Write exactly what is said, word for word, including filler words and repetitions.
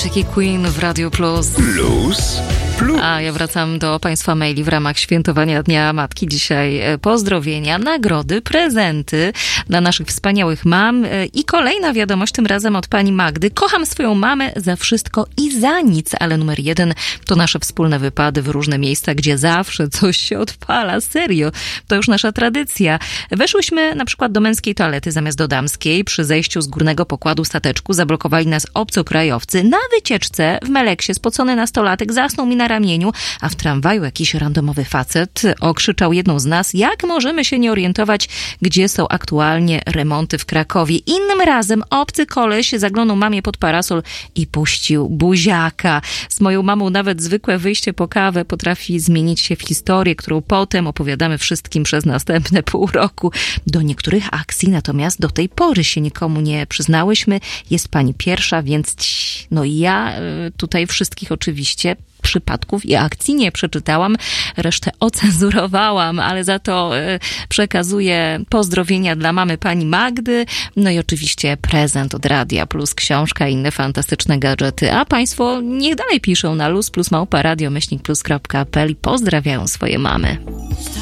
Chicky Queen w Radio Plus. Plus, plus. A ja wracam do Państwa maili w ramach świętowania Dnia Matki. Dzisiaj pozdrowienia, nagrody, prezenty dla naszych wspaniałych mam. I kolejna wiadomość, tym razem od pani Magdy. Kocham swoją mamę za wszystko i za nic, ale numer jeden to nasze wspólne wypady w różne miejsca, gdzie zawsze coś się odpala. Serio, to już nasza tradycja. Weszłyśmy na przykład do męskiej toalety zamiast do damskiej. Przy zejściu z górnego pokładu stateczku zablokowali nas obcokrajowcy. Na wycieczce w Meleksie spocony nastolatek zasnął mi na ramieniu, a w tramwaju jakiś randomowy facet okrzyczał jedną z nas, jak możemy się nie orientować, gdzie są aktualnie remonty w Krakowie. Innym razem obcy koleś zaglądał mamie pod parasol i puścił buziaka. Z moją mamą nawet zwykłe wyjście po kawę potrafi zmienić się w historię, którą potem opowiadamy wszystkim przez następne pół roku. Do niektórych akcji natomiast do tej pory się nikomu nie przyznałyśmy. Jest pani pierwsza, więc ci, no ja tutaj wszystkich oczywiście przypadków i akcji nie przeczytałam, resztę ocenzurowałam, ale za to e, przekazuję pozdrowienia dla mamy pani Magdy, no i oczywiście prezent od Radia Plus, książka i inne fantastyczne gadżety, a państwo niech dalej piszą na luz plus małpa radio myślnik plus kropka p l i pozdrawiają swoje mamy.